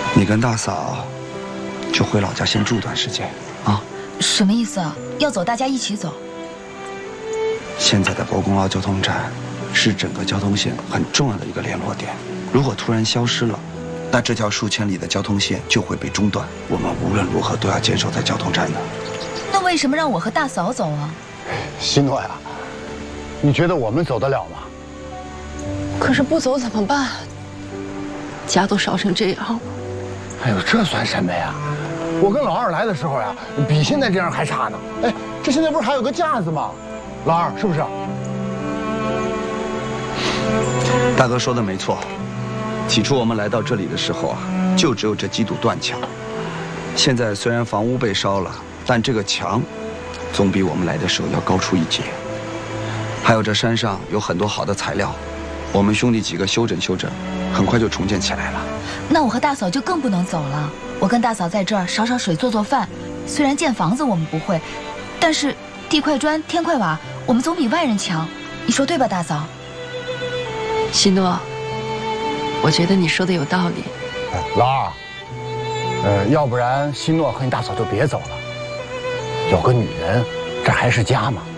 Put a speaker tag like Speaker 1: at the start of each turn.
Speaker 1: 你跟大嫂就回老家先住段时间啊。
Speaker 2: 什么意思啊？要走大家一起走？
Speaker 1: 现在的博公捞交通站是整个交通线很重要的一个联络点，如果突然消失了，那这条数千里的交通线就会被中断。我们无论如何都要坚守在交通站的。
Speaker 2: 那为什么让我和大嫂走啊？
Speaker 3: 希诺呀，你觉得我们走得了吗？
Speaker 4: 可是不走怎么办？家都烧成这样了。
Speaker 3: 哎呦，这算什么呀？我跟老二来的时候呀，比现在这样还差呢。哎，这现在不是还有个架子吗？老二是不是？
Speaker 1: 大哥说的没错，起初我们来到这里的时候啊，就只有这几堵断墙。现在虽然房屋被烧了，但这个墙总比我们来的时候要高出一截。还有这山上有很多好的材料，我们兄弟几个修整修整，很快就重建起来了。
Speaker 2: 那我和大嫂就更不能走了。我跟大嫂在这儿烧烧水、做做饭。虽然建房子我们不会，但是地块砖、天块瓦，我们总比外人强。你说对吧，大嫂？
Speaker 4: 希诺，我觉得你说的有道理。
Speaker 3: 老二，要不然希诺和你大嫂就别走了。有个女人，这还是家嘛。